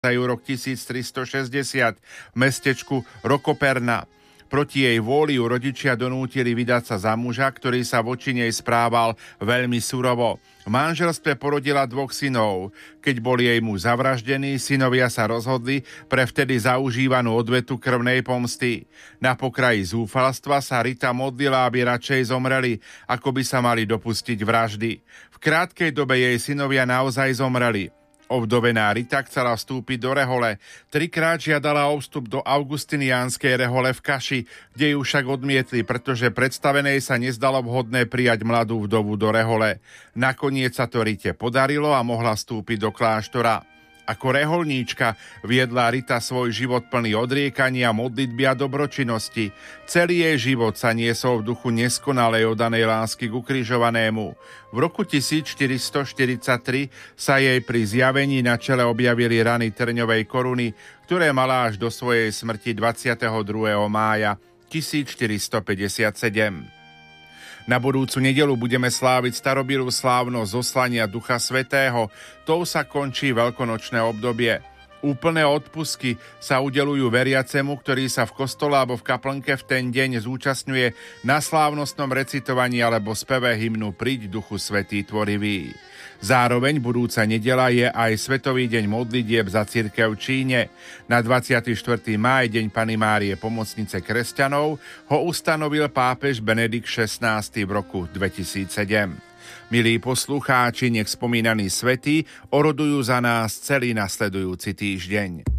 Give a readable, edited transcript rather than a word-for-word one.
rok 1360 v mestečku Rokoperna. Proti jej vôli ju rodičia donútili vydať sa za muža, ktorý sa voči nej správal veľmi surovo. V manželstve porodila 2 synov. Keď bol jej muž zavraždený, synovia sa rozhodli pre vtedy zaužívanú odvetu krvnej pomsty. Na pokraji zúfalstva sa Rita modlila, aby radšej zomreli, ako by sa mali dopustiť vraždy. V krátkej dobe jej synovia naozaj zomreli. Ovdovená Rita chcela vstúpiť do rehole. 3-krát žiadala o vstup do augustiniánskej rehole v Kaši, kde ju však odmietli, pretože predstavenej sa nezdalo vhodné prijať mladú vdovu do rehole. Nakoniec sa to Rite podarilo a mohla vstúpiť do kláštora. Ako reholníčka viedla Rita svoj život plný odriekania, modlitby a dobročinnosti. Celý jej život sa niesol v duchu neskonalej oddanej lásky k ukrižovanému. V roku 1443 sa jej pri zjavení na čele objavili rany trňovej koruny, ktoré mala až do svojej smrti 22. mája 1457. Na budúcu nedeľu budeme sláviť starobilú slávnosť zoslania Ducha Svätého. Tou sa končí veľkonočné obdobie. Úplné odpustky sa udeľujú veriacemu, ktorý sa v kostole alebo v kaplnke v ten deň zúčastňuje na slávnostnom recitovaní alebo speve hymnu Príď Duchu Svätý tvorivý. Zároveň budúca nedeľa je aj Svetový deň modlitieb za cirkev v Číne. Na 24. máj, deň Panny Márie pomocnice kresťanov, ho ustanovil pápež Benedikt XVI v roku 2007. Milí poslucháči, nech spomínaní svätí orodujú za nás celý nasledujúci týždeň.